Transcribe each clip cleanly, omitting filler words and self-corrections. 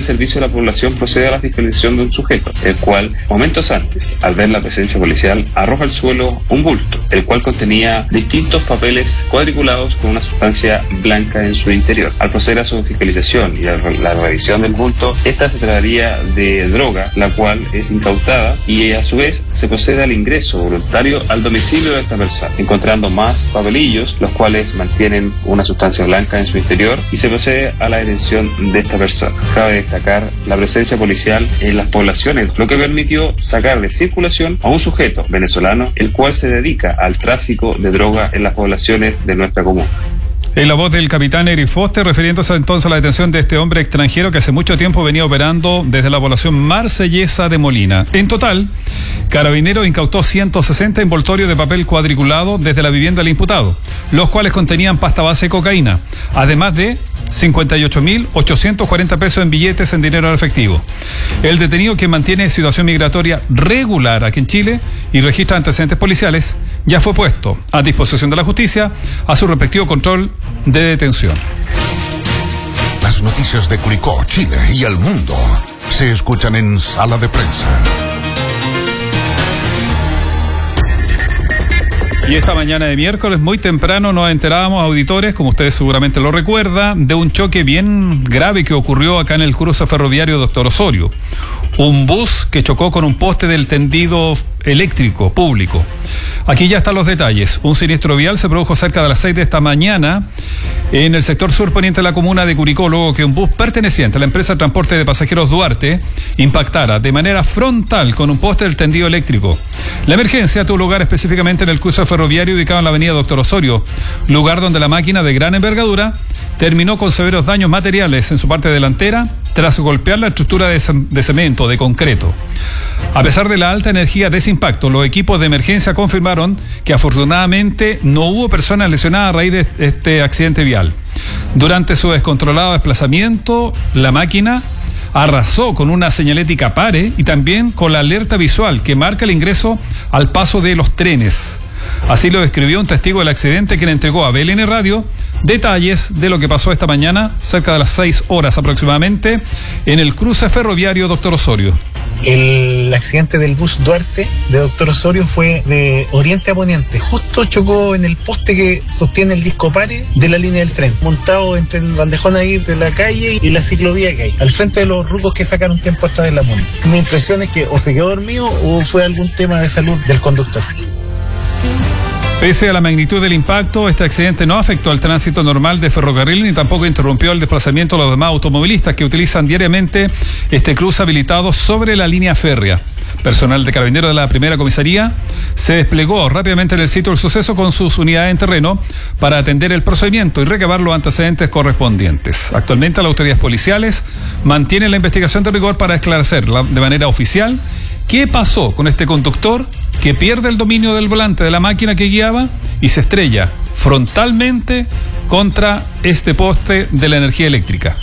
servicio a la población procede a la fiscalización de un sujeto, el cual, momentos antes, al ver la presencia policial, arroja al suelo un bulto, el cual contenía distintos papeles cuadriculados con una sustancia blanca en su interior. Al proceder a su fiscalización y a la revisión del bulto, esta se trataría de droga, la cual es incautada, y a su vez se procede al ingreso voluntario al domicilio de esta persona, encontrando más papelillos, los cuales mantienen una sustancia blanca en su interior, y se procede a la detención de esta persona. Cabe destacar la presencia policial en las poblaciones, lo que permitió sacar de circulación a un sujeto venezolano, el cual se dedica al tráfico de droga en las poblaciones de nuestra comuna. En la voz del capitán Eric Foster, refiriéndose entonces a la detención de este hombre extranjero que hace mucho tiempo venía operando desde la población marsellesa de Molina. En total, Carabineros incautó 160 envoltorios de papel cuadriculado desde la vivienda del imputado, los cuales contenían pasta base de cocaína, además de 58.840 pesos en billetes en dinero en efectivo. El detenido, que mantiene situación migratoria regular aquí en Chile y registra antecedentes policiales, ya fue puesto a disposición de la justicia a su respectivo control de detención. Las noticias de Curicó, Chile y el mundo se escuchan en Sala de Prensa. Y esta mañana de miércoles, muy temprano, nos enterábamos, auditores, como ustedes seguramente lo recuerdan, de un choque bien grave que ocurrió acá en el cruce ferroviario Doctor Osorio. Un bus que chocó con un poste del tendido eléctrico público. Aquí ya están los detalles. Un siniestro vial se produjo cerca de las 6 de esta mañana en el sector surponiente de la comuna de Curicó, luego que un bus perteneciente a la empresa de transporte de pasajeros Duarte impactara de manera frontal con un poste del tendido eléctrico. La emergencia tuvo lugar específicamente en el cruce ferroviario ubicado en la avenida Doctor Osorio, lugar donde la máquina de gran envergadura terminó con severos daños materiales en su parte delantera tras golpear la estructura de cemento, de concreto. A pesar de la alta energía de ese impacto, los equipos de emergencia confirmaron que afortunadamente no hubo personas lesionadas a raíz de este accidente vial. Durante su descontrolado desplazamiento, la máquina arrasó con una señalética pare y también con la alerta visual que marca el ingreso al paso de los trenes. Así lo describió un testigo del accidente, quien entregó a BLN Radio detalles de lo que pasó esta mañana, cerca de las 6 horas aproximadamente, en el cruce ferroviario Doctor Osorio. El accidente del bus Duarte de Doctor Osorio fue de oriente a poniente. Justo chocó en el poste que sostiene el disco pare de la línea del tren, montado entre el bandejón ahí de la calle y la ciclovía que hay, al frente de los rucos que sacaron tiempo atrás de la MONI. Mi impresión es que o se quedó dormido o fue algún tema de salud del conductor. Pese a la magnitud del impacto, este accidente no afectó al tránsito normal de ferrocarril ni tampoco interrumpió el desplazamiento de los demás automovilistas que utilizan diariamente este cruce habilitado sobre la línea férrea. Personal de Carabineros de la primera comisaría se desplegó rápidamente en el sitio del suceso con sus unidades en terreno para atender el procedimiento y recabar los antecedentes correspondientes. Actualmente las autoridades policiales mantienen la investigación de rigor para esclarecer de manera oficial qué pasó con este conductor que pierde el dominio del volante de la máquina que guiaba y se estrella frontalmente contra este poste de la energía eléctrica.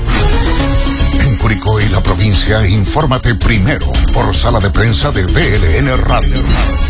En Curicó y la provincia, infórmate primero por Sala de Prensa de BLN Radio.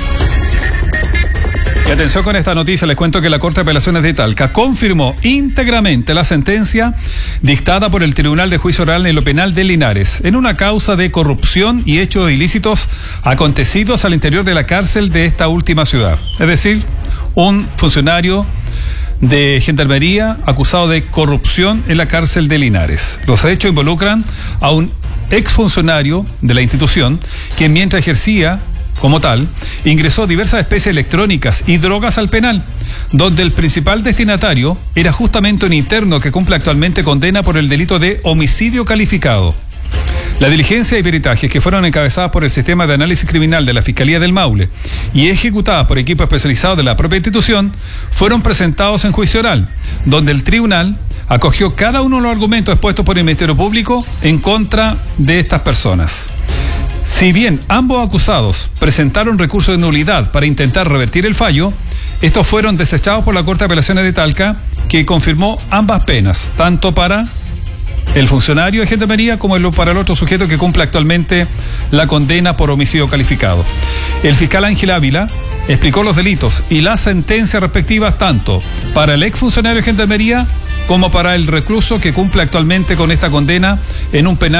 Y atención con esta noticia, les cuento que la Corte de Apelaciones de Talca confirmó íntegramente la sentencia dictada por el Tribunal de Juicio Oral en lo Penal de Linares, en una causa de corrupción y hechos ilícitos acontecidos al interior de la cárcel de esta última ciudad. Es decir, un funcionario de Gendarmería acusado de corrupción en la cárcel de Linares. Los hechos involucran a un exfuncionario de la institución que, mientras ejercía como tal, ingresó diversas especies electrónicas y drogas al penal, donde el principal destinatario era justamente un interno que cumple actualmente condena por el delito de homicidio calificado. La diligencia y peritajes que fueron encabezadas por el Sistema de Análisis Criminal de la Fiscalía del Maule y ejecutadas por equipos especializados de la propia institución fueron presentados en juicio oral, donde el tribunal acogió cada uno de los argumentos expuestos por el Ministerio Público en contra de estas personas. Si bien ambos acusados presentaron recursos de nulidad para intentar revertir el fallo, estos fueron desechados por la Corte de Apelaciones de Talca, que confirmó ambas penas, tanto para el funcionario de Gendarmería como para el otro sujeto que cumple actualmente la condena por homicidio calificado. El fiscal Ángel Ávila explicó los delitos y las sentencias respectivas tanto para el exfuncionario de Gendarmería como para el recluso que cumple actualmente con esta condena en un penal